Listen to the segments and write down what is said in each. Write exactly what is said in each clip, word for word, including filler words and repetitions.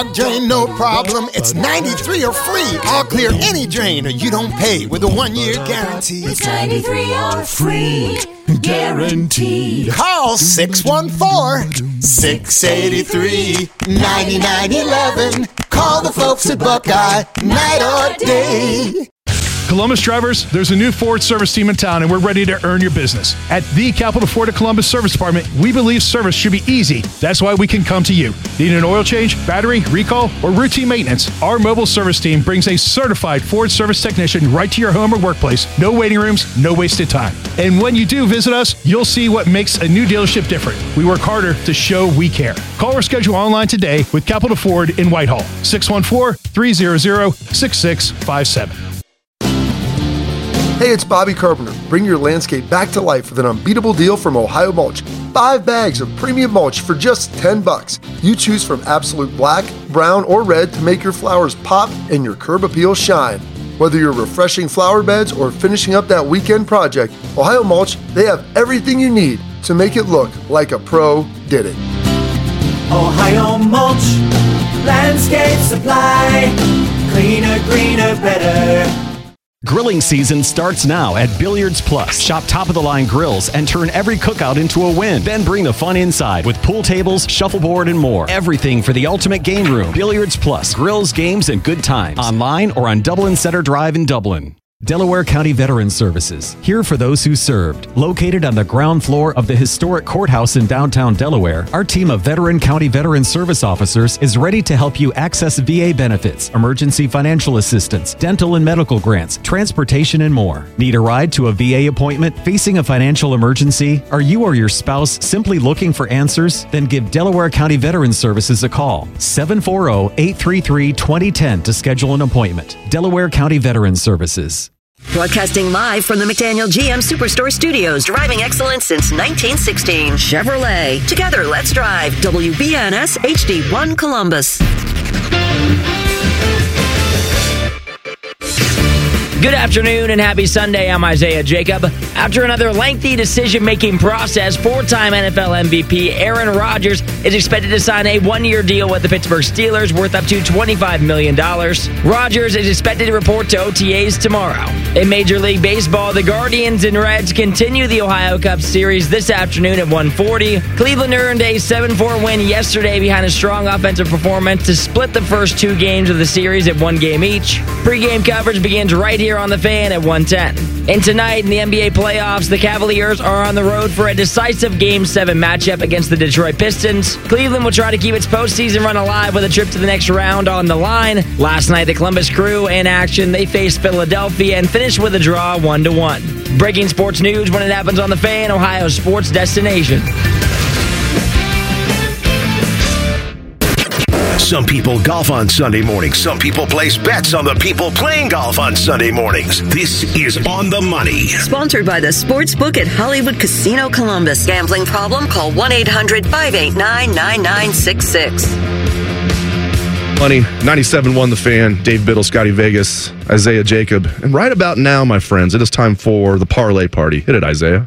Drain, no problem. It's ninety-three or free. I'll clear any drain or you don't pay with a one-year guarantee. It's ninety-three or free. Guaranteed. Call six one four, six eight three, nine nine one one. Call the folks at Buckeye, night or day. Columbus drivers, there's a new Ford service team in town, and we're ready to earn your business. At the Capital Ford of Columbus Service Department, we believe service should be easy. That's why we can come to you. Need an oil change, battery, recall, or routine maintenance? Our mobile service team brings a certified Ford service technician right to your home or workplace. No waiting rooms, no wasted time. And when you do visit us, you'll see what makes a new dealership different. We work harder to show we care. Call or schedule online today with Capital Ford in Whitehall. six one four, three hundred, six six five seven. Hey, it's Bobby Carpenter. Bring your landscape back to life with an unbeatable deal from Ohio Mulch. Five bags of premium mulch for just ten bucks. You choose from absolute black, brown, or red to make your flowers pop and your curb appeal shine. Whether you're refreshing flower beds or finishing up that weekend project, Ohio Mulch, they have everything you need to make it look like a pro did it. Ohio Mulch, landscape supply, cleaner, greener, better. Grilling season starts now at Billiards Plus. Shop top-of-the-line grills and turn every cookout into a win. Then bring the fun inside with pool tables, shuffleboard, and more. Everything for the ultimate game room. Billiards Plus. Grills, games, and good times. Online or on Dublin Center Drive in Dublin. Delaware County Veterans Services, here for those who served. Located on the ground floor of the historic courthouse in downtown Delaware, our team of Veteran County Veterans Service officers is ready to help you access V A benefits, emergency financial assistance, dental and medical grants, transportation, and more. Need a ride to a V A appointment? Facing a financial emergency? Are you or your spouse simply looking for answers? Then give Delaware County Veterans Services a call. seven four zero, eight three three, two zero one zero to schedule an appointment. Delaware County Veterans Services. Broadcasting live from the McDaniel G M Superstore Studios. Driving excellence since nineteen sixteen. Chevrolet. Together, let's drive. W B N S H D one Columbus. Good afternoon and happy Sunday. I'm Isaiah Jacob. After another lengthy decision-making process, four-time N F L M V P Aaron Rodgers is expected to sign a one-year deal with the Pittsburgh Steelers worth up to twenty-five million dollars. Rodgers is expected to report to O T As tomorrow. In Major League Baseball, the Guardians and Reds continue the Ohio Cup Series this afternoon at one forty. Cleveland earned a seven four win yesterday behind a strong offensive performance to split the first two games of the series at one game each. Pre-game coverage begins right here on The Fan at one ten. And tonight in the N B A playoffs, the Cavaliers are on the road for a decisive Game seven matchup against the Detroit Pistons. Cleveland will try to keep its postseason run alive with a trip to the next round on the line. Last night, the Columbus Crew in action. They faced Philadelphia and finished with a draw one to one. Breaking sports news when it happens on The Fan, Ohio's sports destination. Some people golf on Sunday mornings. Some people place bets on the people playing golf on Sunday mornings. This is On the Money. Sponsored by the Sportsbook at Hollywood Casino Columbus. Gambling problem? Call one eight hundred, five eight nine, nine nine six six. Money, ninety-seven point one The Fan, Dave Biddle, Scotty Vegas, Isaiah Jacob. And right about now, my friends, it is time for the parlay party. Hit it, Isaiah.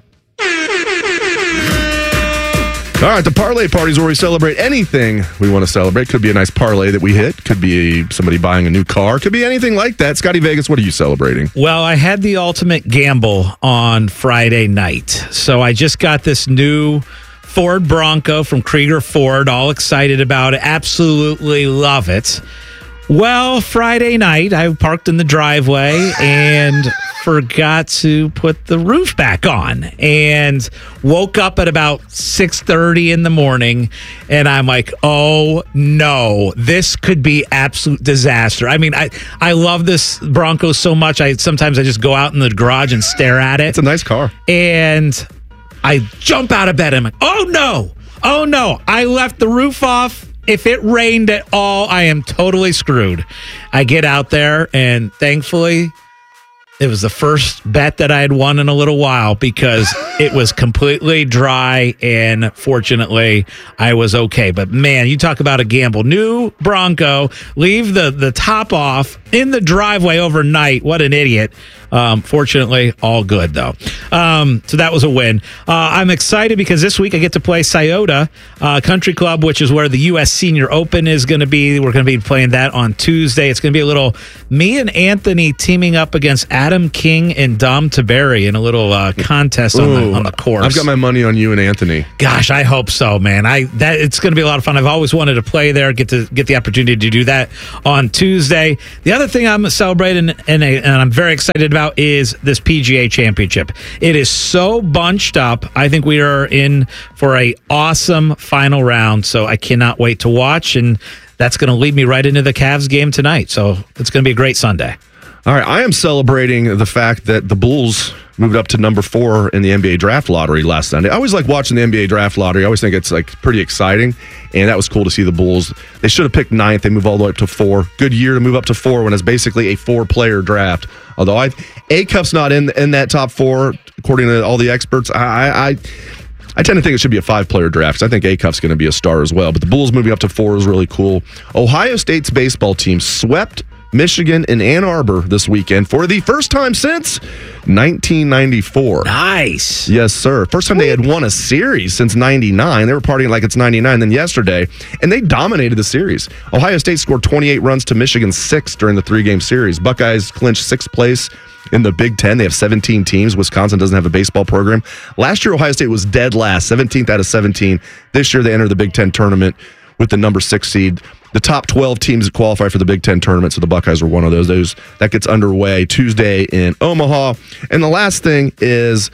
All right, the parlay party is where we celebrate anything we want to celebrate. Could be a nice parlay that we hit. Could be somebody buying a new car. Could be anything like that. Scotty Vegas, what are you celebrating? Well, I had the ultimate gamble on Friday night. So I just got this new Ford Bronco from Krieger Ford. All excited about it. Absolutely love it. Well, Friday night, I parked in the driveway and forgot to put the roof back on and woke up at about six thirty in the morning, and I'm like, oh, no, this could be absolute disaster. I mean, I, I love this Bronco so much. I sometimes I just go out in the garage and stare at it. It's a nice car. And I jump out of bed. I'm like, oh, no, oh, no, I left the roof off. If it rained at all, I am totally screwed. I get out there, and thankfully, it was the first bet that I had won in a little while because it was completely dry, and fortunately, I was okay. But, man, you talk about a gamble. New Bronco, leave the, the top off, in the driveway overnight. What an idiot. Um, fortunately, all good, though. Um, so that was a win. Uh, I'm excited because this week I get to play Scioto uh, Country Club, which is where the U S Senior Open is going to be. We're going to be playing that on Tuesday. It's going to be a little me and Anthony teaming up against Adam King and Dom Taberi in a little uh, contest on, Ooh, the, on the course. I've got my money on you and Anthony. Gosh, I hope so, man. I that it's going to be a lot of fun. I've always wanted to play there, get to get the opportunity to do that on Tuesday. The other thing I'm celebrating and, and I'm very excited about is this P G A Championship. It is so bunched up. I think we are in for a awesome final round, so I cannot wait to watch, and that's going to lead me right into the Cavs game tonight. So it's going to be a great Sunday. All right, I am celebrating the fact that the Bulls moved up to number four in the N B A draft lottery last Sunday. I always like watching the N B A draft lottery. I always think it's like pretty exciting, and that was cool to see the Bulls. They should have picked ninth. They moved all the way up to four. Good year to move up to four when it's basically a four-player draft. Although I, A-Cuff's not in in that top four, according to all the experts. I I, I tend to think it should be a five-player draft because I think A-Cuff's going to be a star as well. But the Bulls moving up to four is really cool. Ohio State's baseball team swept Michigan and Ann Arbor this weekend for the first time since nineteen ninety-four. Nice. Yes, sir. First time they had won a series since ninety-nine. They were partying like it's ninety-nine then yesterday, and they dominated the series. Ohio State scored twenty-eight runs to Michigan's six during the three-game series. Buckeyes clinched sixth place in the Big Ten. They have seventeen teams. Wisconsin doesn't have a baseball program. Last year, Ohio State was dead last, seventeenth out of seventeen. This year, they entered the Big Ten tournament with the number six seed. The top twelve teams that qualify for the Big Ten tournament, so the Buckeyes are one of those. Those that gets underway Tuesday in Omaha. And the last thing is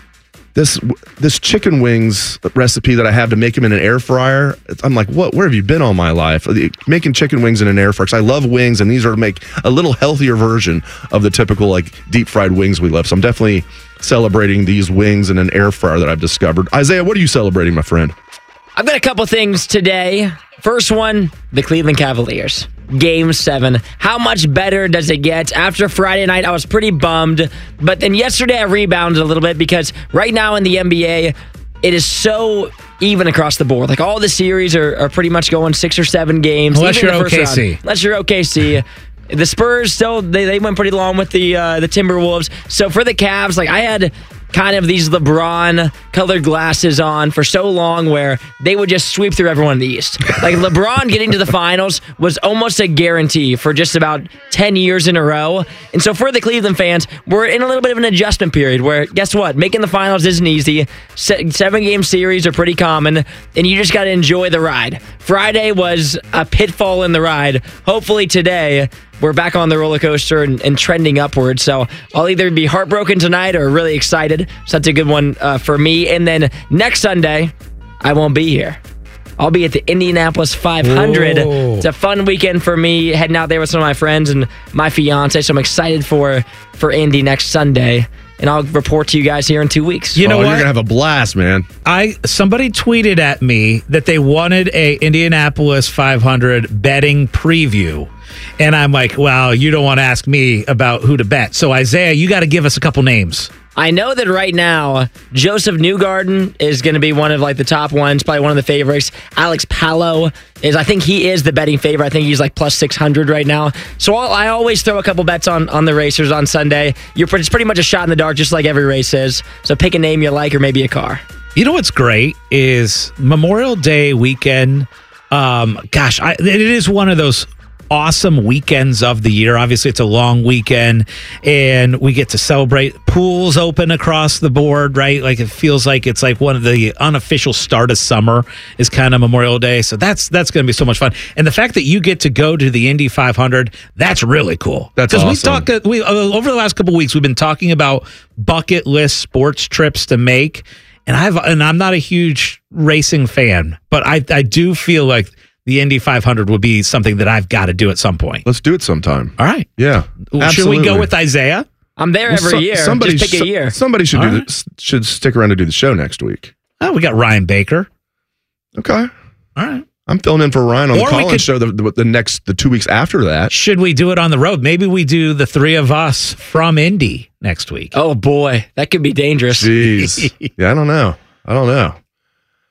this this chicken wings recipe that I have to make them in an air fryer. I'm like, what? Where have you been all my life? Making chicken wings in an air fryer. Because I love wings, and these are to make a little healthier version of the typical like deep fried wings we love. So I'm definitely celebrating these wings in an air fryer that I've discovered. Isaiah, what are you celebrating, my friend? I've got a couple things today. First one, the Cleveland Cavaliers. Game seven. How much better does it get? After Friday night, I was pretty bummed. But then yesterday, I rebounded a little bit because right now in the N B A, it is so even across the board. Like all the series are, are pretty much going six or seven games. Unless you're O K C. Round. Unless you're O K C. The Spurs still, they, they went pretty long with the uh, the Timberwolves. So for the Cavs, like I had kind of these LeBron colored glasses on for so long where they would just sweep through everyone in the East. Like LeBron getting to the finals was almost a guarantee for just about ten years in a row. And so for the Cleveland fans, we're in a little bit of an adjustment period where, guess what? Making the finals isn't easy. Se- seven-game series are pretty common, and you just got to enjoy the ride. Friday was a pitfall in the ride. Hopefully today, we're back on the roller coaster and, and trending upward. So I'll either be heartbroken tonight or really excited. So that's a good one uh, for me. And then next Sunday, I won't be here. I'll be at the Indianapolis five hundred. Whoa. It's a fun weekend for me, heading out there with some of my friends and my fiance. So I'm excited for, for Indy next Sunday. And I'll report to you guys here in two weeks. You know oh, what? You're going to have a blast, man. I somebody tweeted at me that they wanted a Indianapolis five hundred betting preview. And I'm like, well, you don't want to ask me about who to bet. So, Isaiah, you got to give us a couple names. I know that right now, Joseph Newgarden is going to be one of like the top ones, probably one of the favorites. Alex Palou is, I think he is the betting favorite. I think he's like plus six hundred right now. So I'll, I always throw a couple bets on, on the racers on Sunday. You're It's pretty much a shot in the dark, just like every race is. So pick a name you like or maybe a car. You know what's great is Memorial Day weekend. Um, gosh, I, it is one of those awesome weekends of the year. Obviously, it's a long weekend, and we get to celebrate. Pools open across the board, right? Like it feels like it's like one of the unofficial start of summer is kind of Memorial Day. So that's that's going to be so much fun. And the fact that you get to go to the Indy five hundred, that's really cool. That's awesome. we talk we uh, over the last couple of weeks, we've been talking about bucket list sports trips to make, and I've and I'm not a huge racing fan, but I I do feel like the Indy five hundred would be something that I've got to do at some point. Let's do it sometime. All right. Yeah. Should absolutely. we go with Isaiah? I'm there Well, every so- year. Somebody, Just pick a so- year. somebody should All do right. this, should stick around to do the show next week. Oh, we got Ryan Baker. Okay. All right. I'm filling in for Ryan on Or the we call-in could- show the, the, the next the two weeks after that. Should we do it on the road? Maybe we do the three of us from Indy next week. Oh, boy. That could be dangerous. Jeez. Yeah, I don't know. I don't know.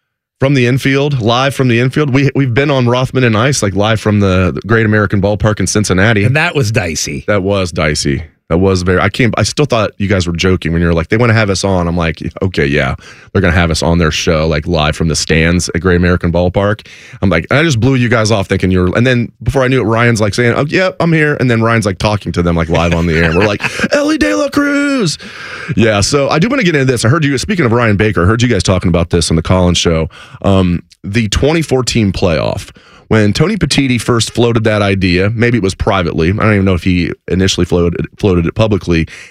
From the infield, live from the infield. We, we've been on Rothman and Ice, like live from the, the Great American Ballpark in Cincinnati. And that was dicey. That was dicey. That was very, I can't, I still thought you guys were joking when you were like, they want to have us on. I'm like, okay, yeah, they're going to have us on their show, like live from the stands at Great American Ballpark. I'm like, I just blew you guys off thinking you were, and then before I knew it, Ryan's like saying, oh, yeah, I'm here. And then Ryan's like talking to them like live on the air. And we're like, Ellie De La Cruz. Yeah, so I do want to get into this. I heard you, speaking of Ryan Baker, I heard you guys talking about this on the Collins show. Um, the twenty fourteen playoff. When Tony Petitti first floated that idea, maybe it was privately. I don't even know if he initially floated floated it publicly.